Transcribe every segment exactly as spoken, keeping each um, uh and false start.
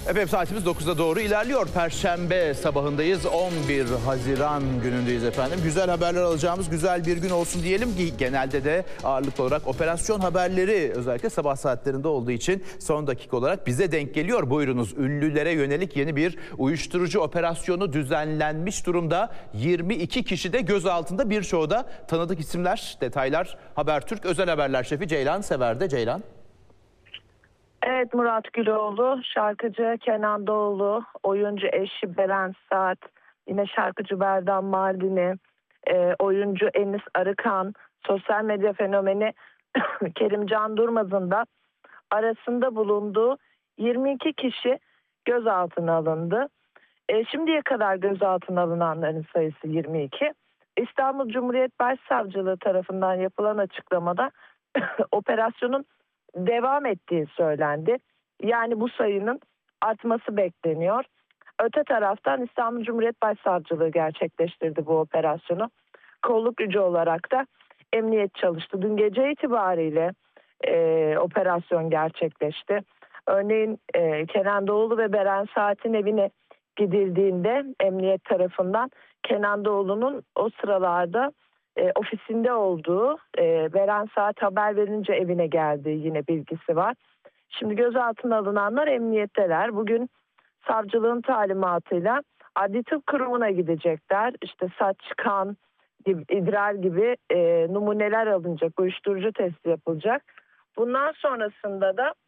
Efendim saatimiz dokuza doğru ilerliyor. Perşembe sabahındayız. on bir Haziran günündeyiz efendim. Güzel haberler alacağımız güzel bir gün olsun diyelim ki genelde de ağırlıklı olarak operasyon haberleri özellikle sabah saatlerinde olduğu için son dakika olarak bize denk geliyor. Buyurunuz, ünlülere yönelik yeni bir uyuşturucu operasyonu düzenlenmiş durumda. yirmi iki kişi de gözaltında, birçoğu da tanıdık isimler. Detaylar Habertürk Özel Haberler Şefi Ceylan Sever'de. Ceylan. Evet, Murat Güloğlu, şarkıcı Kenan Doğulu, oyuncu eşi Beren Saat, yine şarkıcı Berdan Mardini, e, oyuncu Enis Arıkan, sosyal medya fenomeni Kerimcan Durmaz'ın da arasında bulunduğu yirmi iki kişi gözaltına alındı. E, şimdiye kadar gözaltına alınanların sayısı yirmi iki. İstanbul Cumhuriyet Başsavcılığı tarafından yapılan açıklamada operasyonun devam ettiği söylendi. Yani bu sayının artması bekleniyor. Öte taraftan İstanbul Cumhuriyet Başsavcılığı gerçekleştirdi bu operasyonu. Kolluk gücü olarak da emniyet çalıştı. Dün gece itibariyle e, operasyon gerçekleşti. Örneğin e, Kenan Doğulu ve Beren Saat'in evine gidildiğinde emniyet tarafından Kenan Doğulu'nun o sıralarda E, ofisinde olduğu, e, Beren Saat haber verince evine geldiği yine bilgisi var. Şimdi gözaltına alınanlar emniyetteler. Bugün savcılığın talimatıyla Adli Tıp Kurumu'na gidecekler. İşte saç, kan, gibi, idrar gibi e, numuneler alınacak, uyuşturucu testi yapılacak. Bundan sonrasında da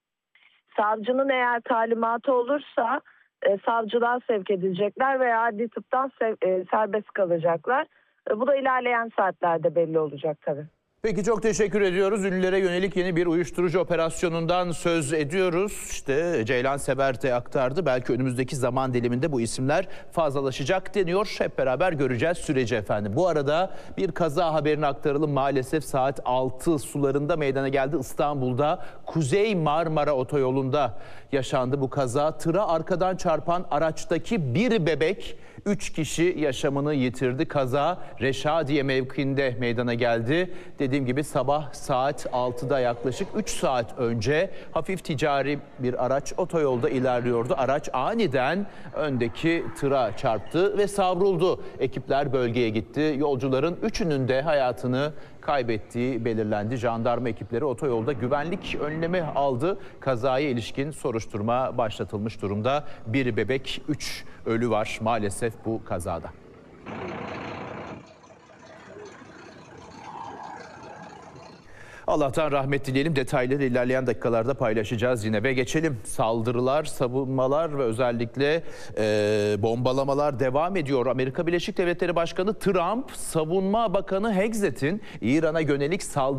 savcının eğer talimatı olursa e, savcılığa sevk edilecekler veya adli tıptan sev, e, serbest kalacaklar. Bu da ilerleyen saatlerde belli olacak tabii. Peki, çok teşekkür ediyoruz. Ünlülere yönelik yeni bir uyuşturucu operasyonundan söz ediyoruz. İşte Ceylan Sever de aktardı. Belki önümüzdeki zaman diliminde bu isimler fazlalaşacak deniyor. Hep beraber göreceğiz süreci efendim. Bu arada bir kaza haberini aktaralım. Maalesef saat altı sularında meydana geldi. İstanbul'da Kuzey Marmara Otoyolu'nda yaşandı bu kaza. Tıra arkadan çarpan araçtaki bir bebek, üç kişi yaşamını yitirdi. Kaza Reşadiye mevkiinde meydana geldi. Dediğim gibi sabah saat altıda yaklaşık üç saat önce hafif ticari bir araç otoyolda ilerliyordu. Araç aniden öndeki tıra çarptı ve savruldu. Ekipler bölgeye gitti. Yolcuların üçünün de hayatını kaybettiği belirlendi. Jandarma ekipleri otoyolda güvenlik önlemi aldı. Kazaya ilişkin soruşturma başlatılmış durumda. Bir bebek, üç ölü var maalesef bu kazada. Allah'tan rahmet dileyelim. Detayları ilerleyen dakikalarda paylaşacağız yine. Ve geçelim. Saldırılar, savunmalar ve özellikle e, bombalamalar devam ediyor. Amerika Birleşik Devletleri Başkanı Trump, Savunma Bakanı Hegseth'in İran'a yönelik saldırı